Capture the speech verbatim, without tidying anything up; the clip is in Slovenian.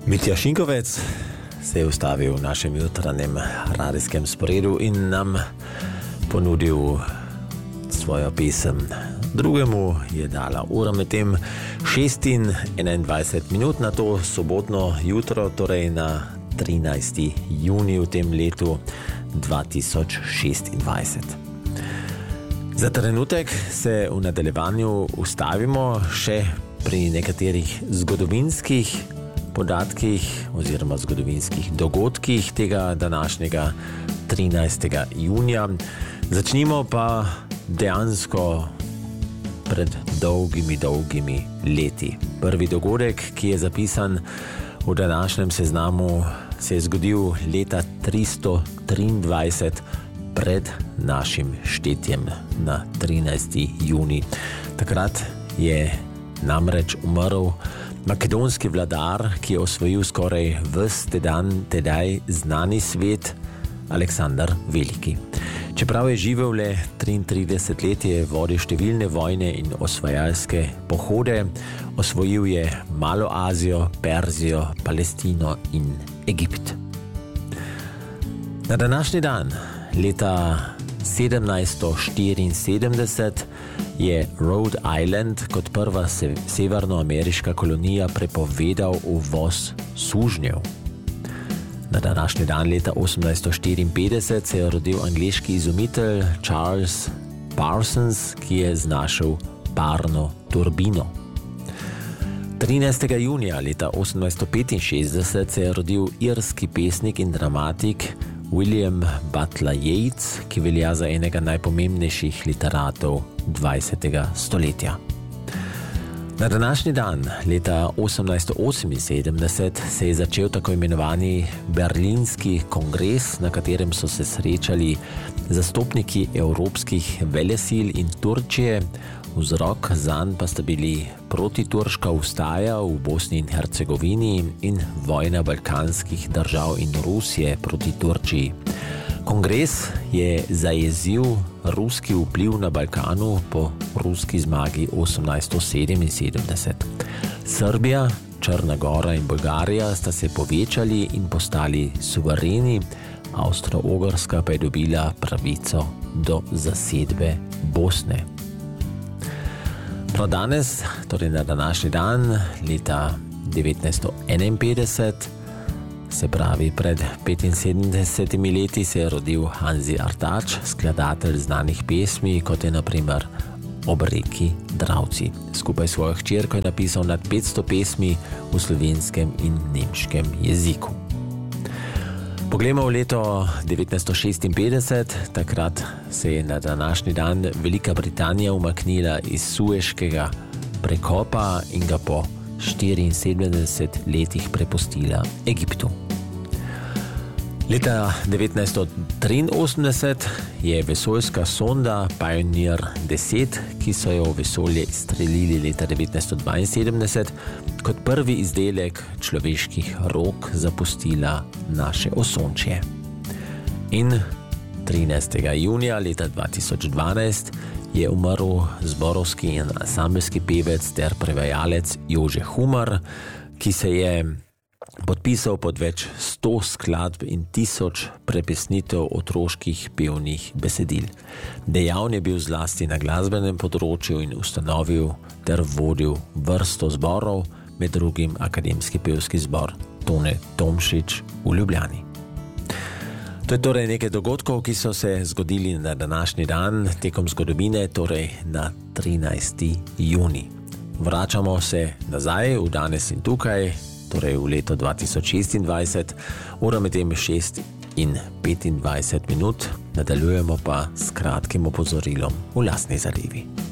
Mitja Šinkovec se je ustavil v našem jutranjem radijskem sporedu in nam ponudil svojo pesem. Drugemu je dala ura med tem šest in enaindvajset minut na to sobotno jutro, torej na trinajsti junij v tem letu dva tisoč šestindvajset. Za trenutek se v nadaljevanju ustavimo še pri nekaterih zgodovinskih podatkih oziroma zgodovinskih dogodkih tega današnjega trinajstega junija. Začnimo pa dejansko pred dolgimi, dolgimi leti. Prvi dogodek, ki je zapisan v današnjem seznamu, se je zgodil leta tristo triindvajset pred našim štetjem na trinajsti junij. Takrat je namreč umrl makedonski vladar, ki je osvojil skoraj ves tedan tedaj znani svet, Aleksandar Veliki. Čeprav je živel le triintrideset let, je vodil številne vojne in osvajalske pohode, osvojil je Malo Azijo, Perzijo, Palestino in Egipt. Na današnji dan, leta sedemnajststo štiriinsedemdeset, je Rhode Island kot prva se- severnoameriška kolonija prepovedal uvoz sužnjev. Na današnji dan leta osemnajststo štiriinpetdeset se je rodil angleški izumitelj Charles Parsons, ki je znašel parno turbino. trinajstega junija leta osemnajststo petinšestdeset se je rodil irski pesnik in dramatik William Butler Yeats, ki velja za enega najpomembnejših literatov dvajsetega stoletja. Na današnji dan, leta osemnajststo oseminsedemdeset, se je začel tako imenovani Berlinski kongres, na katerem so se srečali zastopniki evropskih velesil in Turčije. Vzrok zanj pa sta bili protiturška vstaja v Bosni in Hercegovini in vojna balkanskih držav in Rusije proti Turčiji. Kongres je zajezil ruski vpliv na Balkanu po ruski zmagi osemnajststo sedeminsedemdeset. Srbija, Črna Gora in Bolgarija sta se povečali in postali suvereni, Avstro-Ogrska pa je dobila pravico do zasedbe Bosne. No, danes, torej na današnji dan, leta devetnajststo enainpetdeset, se pravi pred petinsedemdesetimi leti, se je rodil Hanzi Artač, skladatelj znanih pesmi, kot je na primer Ob reki Dravci. Skupaj s svojo hčerko je napisal nad petsto pesmi v slovenskem in nemškem jeziku. Poglejmo v leto devetnajststo šestinpetdeset, takrat se je na današnji dan Velika Britanija umaknila iz Sueškega prekopa in ga po štiriinsedemdeset letih prepustila Egiptu. Leta devetnajststo triinosemdeset je vesoljska sonda Pioneer deset, ki so jo v vesolje izstrelili leta devetnajststo dvainsedemdeset, kot prvi izdelek človeških rok zapustila naše osončje. In trinajstega junija leta dva tisoč dvanajst je umrl zborovski in ansambelski pevec ter prevajalec Jože Humar, ki se je podpisal pod več sto skladb in tisoč prepesnitev otroških pevnih besedil. Dejaven je bil zlasti na glasbenem področju in ustanovil ter vodil vrsto zborov, med drugim Akademski pevski zbor Tone Tomšič v Ljubljani. To je torej nekaj dogodkov, ki so se zgodili na današnji dan tekom zgodovine, torej na trinajsti junij. Vračamo se nazaj v danes in tukaj, torej v leto dva tisoč šestindvajset, ura med tem šest in petindvajset minut, nadaljujemo pa s kratkim opozorilom v lastni zadevi.